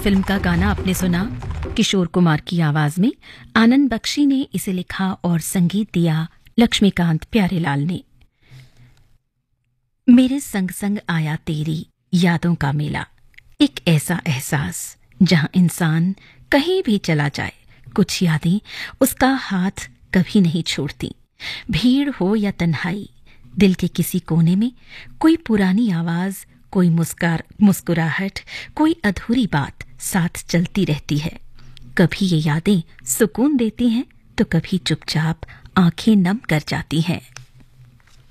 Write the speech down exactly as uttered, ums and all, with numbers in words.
Film का गाना आपने सुना किशोर कुमार की आवाज में। आनंद बख्शी ने इसे लिखा और संगीत दिया लक्ष्मीकांत प्यारेलाल ने। मेरे संग संग आया तेरी यादों का मेला, एक ऐसा एहसास जहां इंसान कहीं भी चला जाए, कुछ यादें उसका हाथ कभी नहीं छोड़ती। भीड़ हो या तन्हाई, दिल के किसी कोने में कोई पुरानी आवाज, कोई मुस्कार मुस्कुराहट, कोई अधूरी बात साथ चलती रहती है। कभी ये यादें सुकून देती हैं तो कभी चुपचाप आंखें नम कर जाती हैं।